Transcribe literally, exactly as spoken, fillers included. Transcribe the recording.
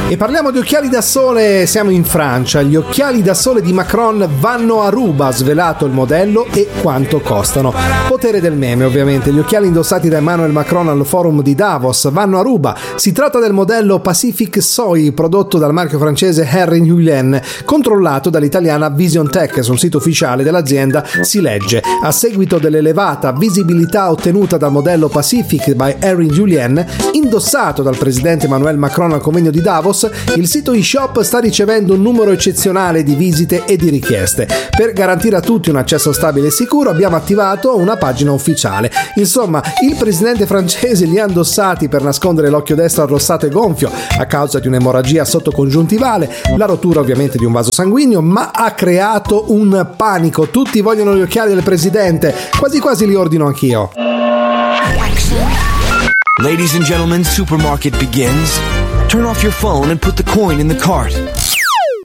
E parliamo di occhiali da sole, siamo in Francia. Gli occhiali da sole di Macron vanno a ruba, svelato il modello e quanto costano. Potere del meme, ovviamente. Gli occhiali indossati da Emmanuel Macron al forum di Davos vanno a ruba. Si tratta del modello Pacific Soi, prodotto dal marchio francese Henry Julien, controllato dall'italiana Vision Tech. Sul sito ufficiale dell'azienda si legge: a seguito dell'elevata visibilità ottenuta dal modello Pacific by Henry Julien, indossato dal presidente Emmanuel Macron al convegno di Davos, il sito eShop sta ricevendo un numero eccezionale di visite e di richieste. Per garantire a tutti un accesso stabile e sicuro abbiamo attivato una pagina ufficiale. Insomma, il presidente francese li ha indossati per nascondere l'occhio destro arrossato e gonfio a causa di un'emorragia sottocongiuntivale, la rottura ovviamente di un vaso sanguigno, ma ha creato un panico. Tutti vogliono gli occhiali del presidente, quasi quasi li ordino anch'io. Ladies and gentlemen, supermarket begins. Turn off your phone and put the coin in the cart.